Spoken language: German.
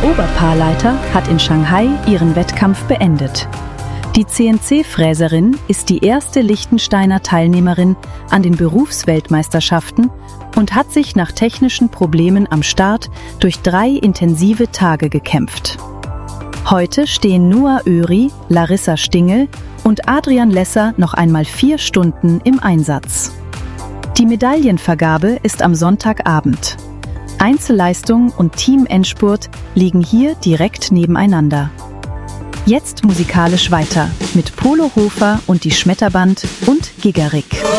Oberpaarleiter hat in Shanghai ihren Wettkampf beendet. Die CNC-Fräserin ist die erste Liechtensteiner Teilnehmerin an den Berufsweltmeisterschaften und hat sich nach technischen Problemen am Start durch 3 intensive Tage gekämpft. Heute stehen Noah Öri, Larissa Stingel und Adrian Lesser noch einmal 4 Stunden im Einsatz. Die Medaillenvergabe ist am Sonntagabend. Einzelleistung und Team-Endspurt liegen hier direkt nebeneinander. Jetzt musikalisch weiter mit Polo Hofer und die Schmetterband und Gigarik.